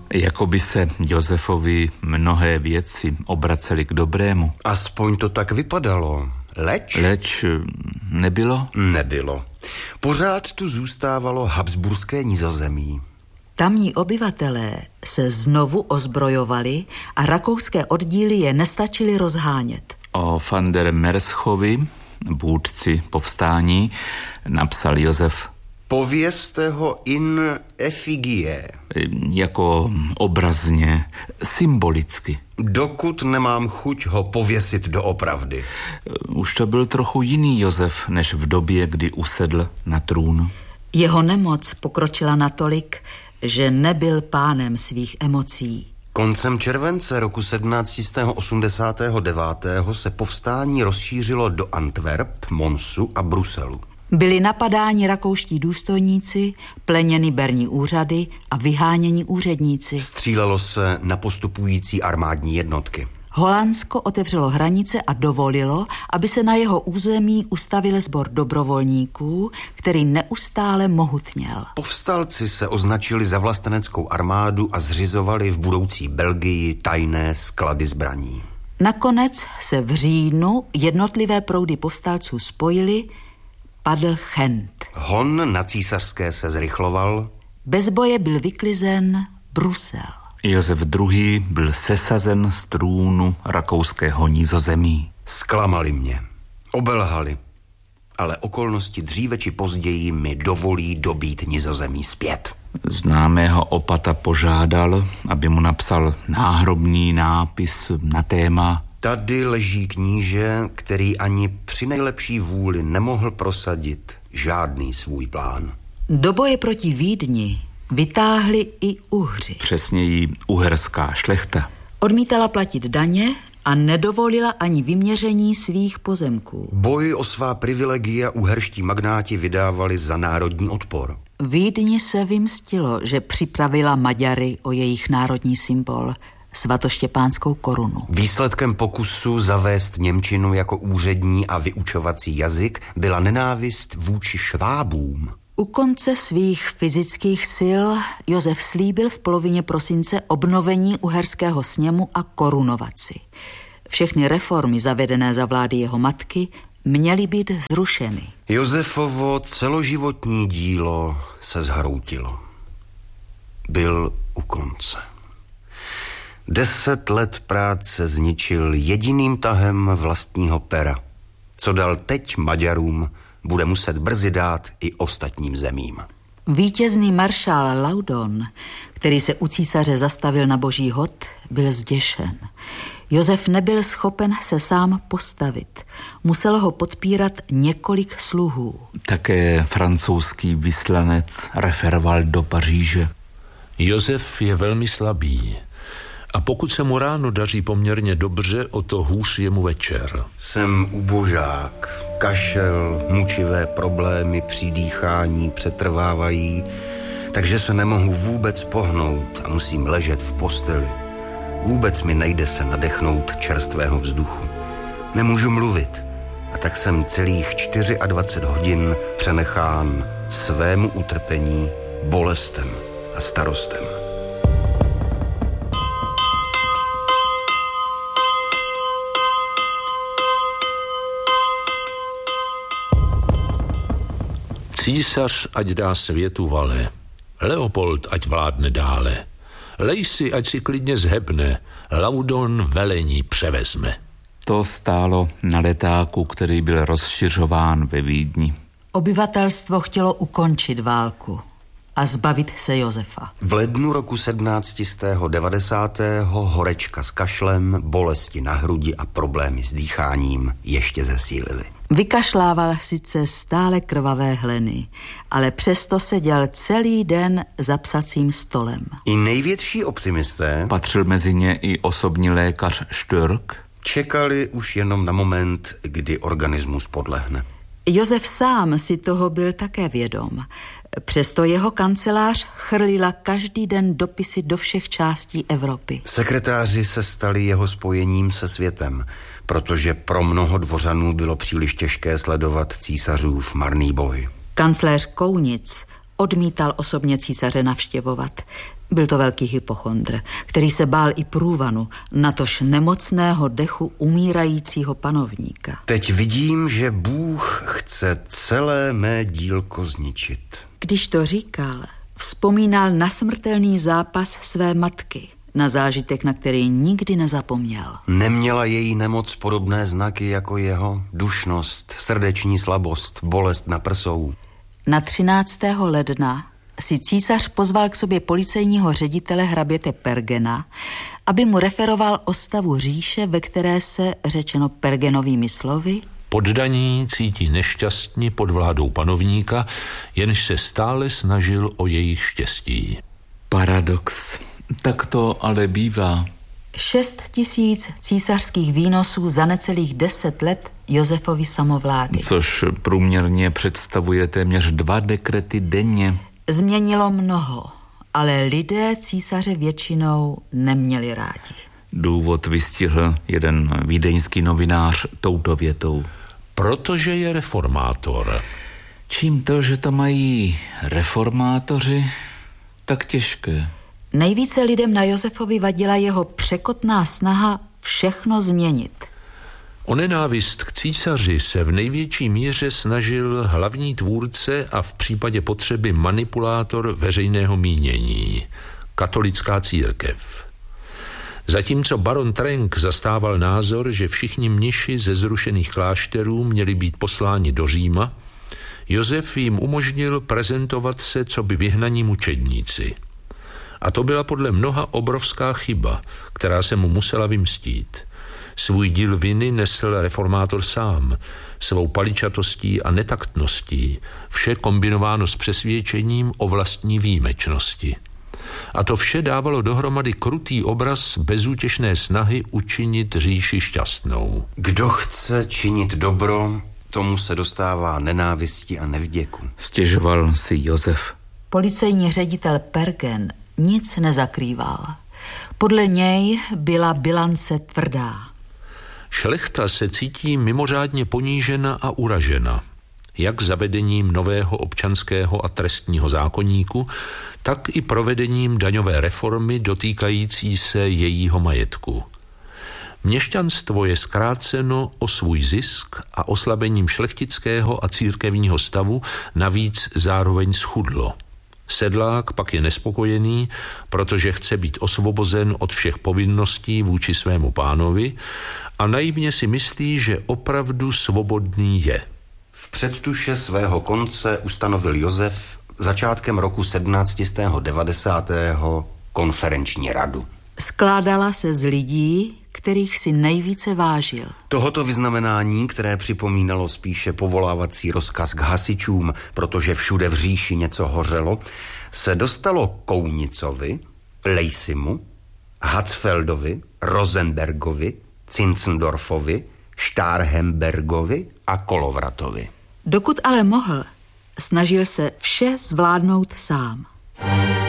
Jako by se Josefovi mnohé věci obracely k dobrému. Aspoň to tak vypadalo. Leč nebylo? Nebylo. Pořád tu zůstávalo habsburské Nizozemí. Tamní obyvatelé se znovu ozbrojovali a rakouské oddíly je nestačily rozhánět. O van der Merschovi, vůdci povstání, napsal Josef: Povězte ho in effigie. Jako obrazně, symbolicky. Dokud nemám chuť ho pověsit doopravdy. Už to byl trochu jiný Josef, než v době, kdy usedl na trůn. Jeho nemoc pokročila natolik, že nebyl pánem svých emocí. Koncem července roku 1789 se povstání rozšířilo do Antwerp, Monsu a Bruselu. Byli napadáni rakouští důstojníci, pleněny berní úřady a vyháněni úředníci. Střílelo se na postupující armádní jednotky. Holandsko otevřelo hranice a dovolilo, aby se na jeho území ustavil sbor dobrovolníků, který neustále mohutněl. Povstalci se označili za vlasteneckou armádu a zřizovali v budoucí Belgii tajné sklady zbraní. Nakonec se v říjnu jednotlivé proudy povstalců spojily, padl Chent. Hon na císařské se zrychloval. Bez boje byl vyklizen Brusel. Josef II. Byl sesazen z trůnu rakouského Nizozemí. Zklamali mě, obelhali, ale okolnosti dříve či později mi dovolí dobít Nizozemí zpět. Známého opata požádal, aby mu napsal náhrobní nápis na téma: Tady leží kníže, který ani při nejlepší vůli nemohl prosadit žádný svůj plán. Do boje proti Vídni vytáhli i Uhři. Přesněji uherská šlechta. Odmítala platit daně a nedovolila ani vyměření svých pozemků. Boj o svá privilegia uherští magnáti vydávali za národní odpor. Vídni se vymstilo, že připravila Maďary o jejich národní symbol, svatoštěpánskou korunu. Výsledkem pokusu zavést němčinu jako úřední a vyučovací jazyk byla nenávist vůči Švábům. U konce svých fyzických sil Josef slíbil v polovině prosince obnovení uherského sněmu a korunovaci. Všechny reformy zavedené za vlády jeho matky měly být zrušeny. Josefovo celoživotní dílo se zhroutilo. Byl u konce. 10 let práce zničil jediným tahem vlastního pera. Co dal teď Maďarům, bude muset brzy dát i ostatním zemím. Vítězný maršál Laudon, který se u císaře zastavil na boží hod, byl zděšen. Josef nebyl schopen se sám postavit. Musel ho podpírat několik sluhů. Také francouzský vyslanec referoval do Paříže. Josef je velmi slabý. A pokud se mu ráno daří poměrně dobře, o to hůř je mu večer. Jsem ubožák. Kašel, mučivé problémy při dýchání přetrvávají, takže se nemohu vůbec pohnout a musím ležet v posteli. Vůbec mi nejde se nadechnout čerstvého vzduchu. Nemůžu mluvit a tak jsem celých 24 hodin přenechán svému utrpení, bolestem a starostem. Císař ať dá světu vale, Leopold ať vládne dále, Lejsi ať si klidně zhebne, Laudon velení převezme. To stálo na letáku, který byl rozšiřován ve Vídni. Obyvatelstvo chtělo ukončit válku a zbavit se Josefa. V lednu roku 1790. horečka s kašlem, bolesti na hrudi a problémy s dýcháním ještě zesílily. Vykašlával sice stále krvavé hleny, ale přesto seděl celý den za psacím stolem. I největší optimisté, patřil mezi ně i osobní lékař Štörk, čekali už jenom na moment, kdy organismus podlehne. Josef sám si toho byl také vědom. Přesto jeho kancelář chrlila každý den dopisy do všech částí Evropy. Sekretáři se stali jeho spojením se světem, protože pro mnoho dvořanů bylo příliš těžké sledovat císařův marný boj. Kancléř Kounic Odmítal osobně císaře navštěvovat. Byl to velký hypochondr, který se bál i průvanu, natož nemocného dechu umírajícího panovníka. Teď vidím, že Bůh chce celé mé dílko zničit. Když to říkal, vzpomínal na smrtelný zápas své matky, na zážitek, na který nikdy nezapomněl. Neměla její nemoc podobné znaky jako jeho? Dušnost, srdeční slabost, bolest na prsou. Na 13. ledna si císař pozval k sobě policejního ředitele hraběte Pergena, aby mu referoval o stavu říše, ve které se, řečeno Pergenovými slovy, poddaní cítí nešťastně pod vládou panovníka, jenž se stále snažil o jejich štěstí. Paradox. Tak to ale bývá. 6 000 císařských výnosů za necelých 10 let Josefovy samovlády. Což průměrně představuje téměř 2 dekrety denně. Změnilo mnoho, ale lidé císaře většinou neměli rádi. Důvod vystihl jeden vídeňský novinář touto větou. Protože je reformátor. Čím to, že to mají reformátoři, tak těžké. Nejvíce lidem na Josefovi vadila jeho překotná snaha všechno změnit. O nenávist k císaři se v největší míře snažil hlavní tvůrce a v případě potřeby manipulátor veřejného mínění, katolická církev. Zatímco baron Trenck zastával názor, že všichni mniši ze zrušených klášterů měli být posláni do Říma, Josef jim umožnil prezentovat se coby vyhnaní mučedníci. A to byla podle mnoha obrovská chyba, která se mu musela vymstít. Svůj díl viny nesl reformátor sám, svou paličatostí a netaktností, vše kombinováno s přesvědčením o vlastní výjimečnosti. A to vše dávalo dohromady krutý obraz bezútěšné snahy učinit říši šťastnou. Kdo chce činit dobro, tomu se dostává nenávisti a nevděku. Stěžoval si Josef. Policejní ředitel Pergen nic nezakrýval. Podle něj byla bilance tvrdá. Šlechta se cítí mimořádně ponížena a uražena, jak zavedením nového občanského a trestního zákoníku, tak i provedením daňové reformy dotýkající se jejího majetku. Měšťanstvo je zkráceno o svůj zisk a oslabením šlechtického a církevního stavu navíc zároveň schudlo. Sedlák pak je nespokojený, protože chce být osvobozen od všech povinností vůči svému pánovi a naivně si myslí, že opravdu svobodný je. V předtuše svého konce ustanovil Josef začátkem roku 1790. konferenční radu. Skládala se z lidí, kterých si nejvíce vážil. Tohoto vyznamenání, které připomínalo spíše povolávací rozkaz k hasičům, protože všude v říši něco hořelo, se dostalo Kounicovi, Lejsimu, Hatzfeldovi, Rosenbergovi, Zinzendorfovi, Starhembergovi a Kolovratovi. Dokud ale mohl, snažil se vše zvládnout sám.